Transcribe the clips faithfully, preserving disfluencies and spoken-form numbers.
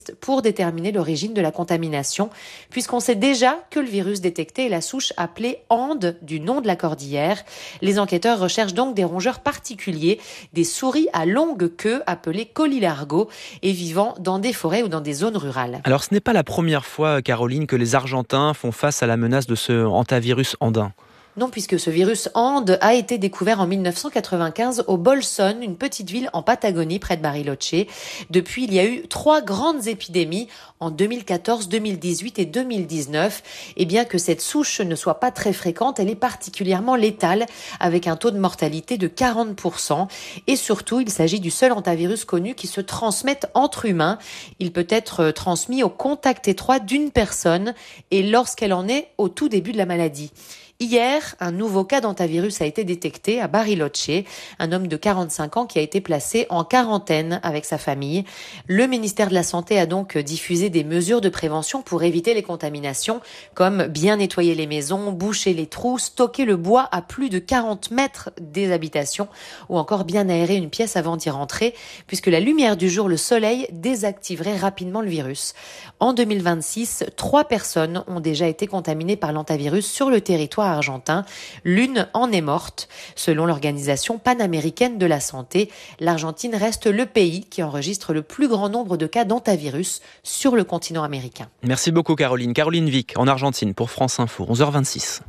pour déterminer l'origine de la contamination, puisqu'on sait déjà que le virus détecté est la souche appelée Ande, du nom de la cordillère. Les enquêteurs recherchent donc des rongeurs particuliers, des souris à longue queue appelées colilargo et vivant dans des forêts ou dans des zones rurales. Alors ce n'est pas la première fois, Caroline, que les Argentins font face à la menace de ce hantavirus andin. Non, puisque ce virus Ande a été découvert en mille neuf cent quatre-vingt-quinze au Bolson, une petite ville en Patagonie près de Bariloche. Depuis, il y a eu trois grandes épidémies en deux mille quatorze, deux mille dix-huit et deux mille dix-neuf. Et bien que cette souche ne soit pas très fréquente, elle est particulièrement létale avec un taux de mortalité de quarante pour cent. Et surtout, il s'agit du seul hantavirus connu qui se transmet entre humains. Il peut être transmis au contact étroit d'une personne et lorsqu'elle en est au tout début de la maladie. Hier, un nouveau cas d'hantavirus a été détecté à Bariloche, un homme de quarante-cinq ans qui a été placé en quarantaine avec sa famille. Le ministère de la Santé a donc diffusé des mesures de prévention pour éviter les contaminations, comme bien nettoyer les maisons, boucher les trous, stocker le bois à plus de quarante mètres des habitations ou encore bien aérer une pièce avant d'y rentrer, puisque la lumière du jour, le soleil, désactiverait rapidement le virus. En deux mille vingt-six, trois personnes ont déjà été contaminées par l'hantavirus sur le territoire argentin. L'une en est morte. Selon l'Organisation panaméricaine de la santé, l'Argentine reste le pays qui enregistre le plus grand nombre de cas d'hantavirus sur le continent américain. Merci beaucoup Caroline. Caroline Vic en Argentine pour France Info, onze heures vingt-six.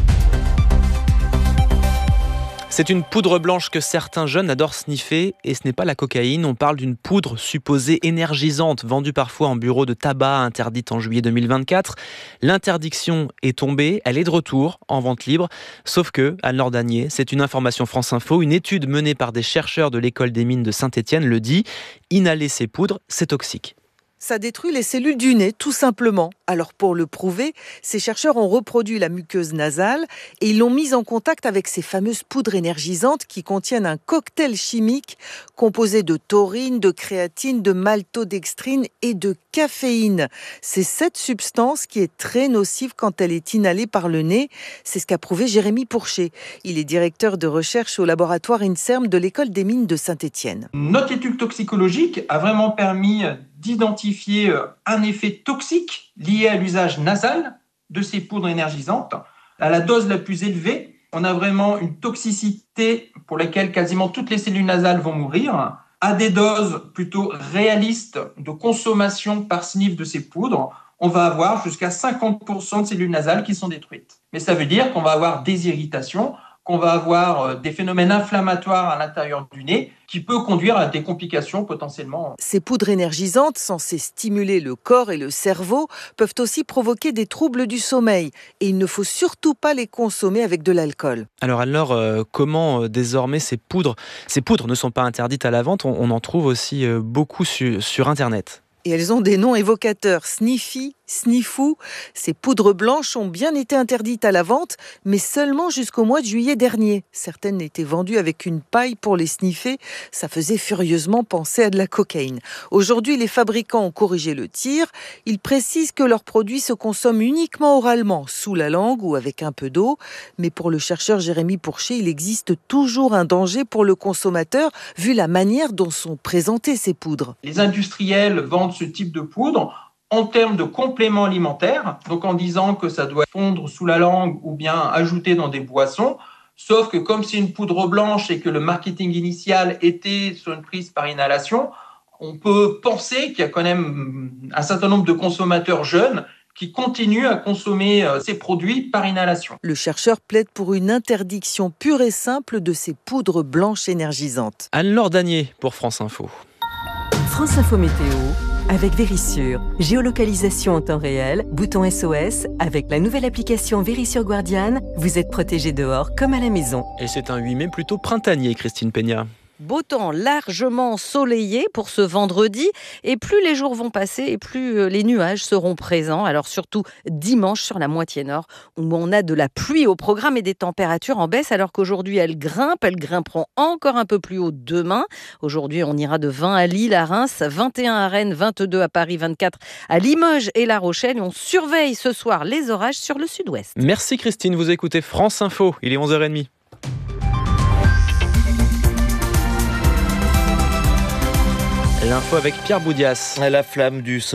C'est une poudre blanche que certains jeunes adorent sniffer et ce n'est pas la cocaïne. On parle d'une poudre supposée énergisante, vendue parfois en bureau de tabac, interdite en juillet deux mille vingt-quatre. L'interdiction est tombée, elle est de retour en vente libre. Sauf que, Anne-Laure Danier, c'est une information France Info, une étude menée par des chercheurs de l'école des mines de Saint-Étienne le dit, inhaler ces poudres, c'est toxique. Ça détruit les cellules du nez, tout simplement. Alors pour le prouver, ces chercheurs ont reproduit la muqueuse nasale et ils l'ont mise en contact avec ces fameuses poudres énergisantes qui contiennent un cocktail chimique composé de taurine, de créatine, de maltodextrine et de caféine. C'est cette substance qui est très nocive quand elle est inhalée par le nez. C'est ce qu'a prouvé Jérémy Pourchet. Il est directeur de recherche au laboratoire INSERM de l'école des mines de Saint-Étienne. Notre étude toxicologique a vraiment permis d'identifier un effet toxique lié à l'usage nasal de ces poudres énergisantes. À la dose la plus élevée, on a vraiment une toxicité pour laquelle quasiment toutes les cellules nasales vont mourir. À des doses plutôt réalistes de consommation par sniff de ces poudres, on va avoir jusqu'à cinquante pour cent de cellules nasales qui sont détruites. Mais ça veut dire qu'on va avoir des irritations, qu'on va avoir des phénomènes inflammatoires à l'intérieur du nez qui peut conduire à des complications potentiellement. Ces poudres énergisantes, censées stimuler le corps et le cerveau, peuvent aussi provoquer des troubles du sommeil. Et il ne faut surtout pas les consommer avec de l'alcool. Alors alors, euh, comment euh, désormais ces poudres, ces poudres ne sont pas interdites à la vente, on, on en trouve aussi euh, beaucoup su, sur Internet. Et elles ont des noms évocateurs, Sniffy, Sniffou. Ces poudres blanches ont bien été interdites à la vente, mais seulement jusqu'au mois de juillet dernier. Certaines étaient vendues avec une paille pour les sniffer. Ça faisait furieusement penser à de la cocaïne. Aujourd'hui, les fabricants ont corrigé le tir. Ils précisent que leurs produits se consomment uniquement oralement, sous la langue ou avec un peu d'eau. Mais pour le chercheur Jérémy Pourchet, il existe toujours un danger pour le consommateur, vu la manière dont sont présentées ces poudres. Les industriels vendent ce type de poudre en termes de compléments alimentaires, donc en disant que ça doit fondre sous la langue ou bien ajouter dans des boissons, sauf que comme c'est une poudre blanche et que le marketing initial était sur une prise par inhalation, on peut penser qu'il y a quand même un certain nombre de consommateurs jeunes qui continuent à consommer ces produits par inhalation. Le chercheur plaide pour une interdiction pure et simple de ces poudres blanches énergisantes. Anne-Laure Danier pour France Info. France Info Météo avec Vérissure. Géolocalisation en temps réel, bouton S O S. Avec la nouvelle application Vérissure Guardian, vous êtes protégé dehors comme à la maison. Et c'est un huit mai plutôt printanier, Christine Peña. Beau temps largement ensoleillé pour ce vendredi et plus les jours vont passer et plus les nuages seront présents. Alors surtout dimanche sur la moitié nord où on a de la pluie au programme et des températures en baisse alors qu'aujourd'hui elles grimpent, elles grimperont encore un peu plus haut demain. Aujourd'hui on ira de vingt à Lille, à Reims, vingt et un à Rennes, vingt-deux à Paris, vingt-quatre à Limoges et La Rochelle. Et on surveille ce soir les orages sur le sud-ouest. Merci Christine, vous écoutez France Info, il est onze heures trente. L'info avec Pierre Boudias. La flamme du